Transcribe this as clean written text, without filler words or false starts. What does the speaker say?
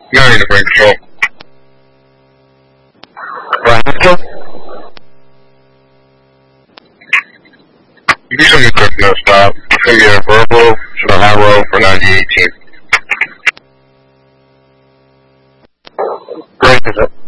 You're in the brain control. Right. You do something quick, no stop. It's going to be a verbal to the high road for 9018.